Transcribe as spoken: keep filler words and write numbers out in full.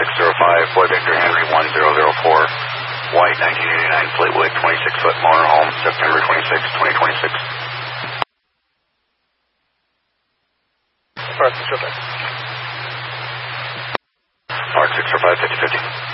six zero five, Boy Victor Henry one zero zero four, White nineteen eighty-nine, Fleetwood, twenty-six foot motorhome, September twenty-sixth, twenty twenty-six. Park six oh five. Park six oh five, fifty fifty.